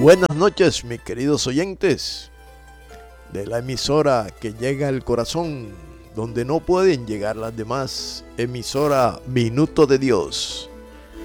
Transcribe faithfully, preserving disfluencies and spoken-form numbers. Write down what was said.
Buenas noches, mis queridos oyentes de la emisora que llega al corazón, donde no pueden llegar las demás, emisora Minuto de Dios.